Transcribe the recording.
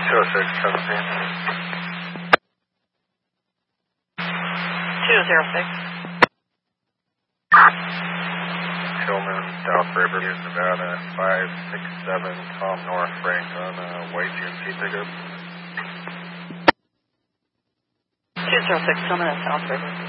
Tillman, South Riverview, Nevada, 567 Tom North Frank on white GMC pickup. 206 Tillman at South River.